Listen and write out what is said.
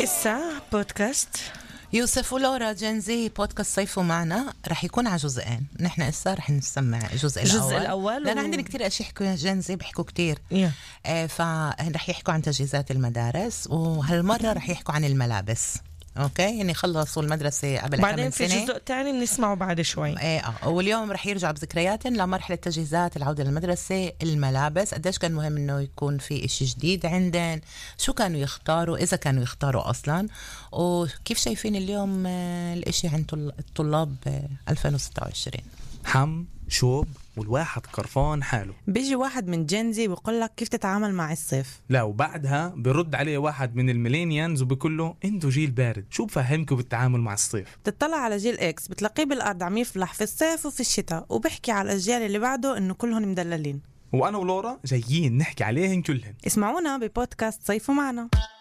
إسا بودكاست يوسف ولورا جنزي بودكاست صيفوا معنا رح يكون على جزئين. نحن إسا رح نسمع الجزء الأول لأن عندنا كتير أشياء يحكوا جنزي بيحكوا كتير فرح يحكوا عن تجهيزات المدارس، وهالمرة رح يحكوا عن الملابس. اوكي يعني خلصوا المدرسة قبل بعدين في جزء تاني بنسمعه بعد شوي. واليوم رح يرجع بذكريات لمرحلة تجهيزات العودة للمدرسة. الملابس قديش كان مهم انه يكون في اشي جديد عندن، شو كانوا يختاروا اذا كانوا يختاروا اصلا، وكيف شايفين اليوم الاشي عند الطلاب 2026. حم شوب والواحد قرفان حاله. بيجي واحد من جنزي بيقول لك كيف تتعامل مع الصيف، لا وبعدها برد عليه واحد من الميلينيانز وبيقول له انتو جيل بارد، شو بفهمكم بالتعامل مع الصيف؟ تطلع على جيل اكس بتلاقيه بالارض عم يفلح في الصيف وفي الشتاء، وبحكي على الاجيال اللي بعده انه كلهم مدللين. وانا ولورا جايين نحكي عليهن كلهن. اسمعونا ببودكاست صيفوا معنا.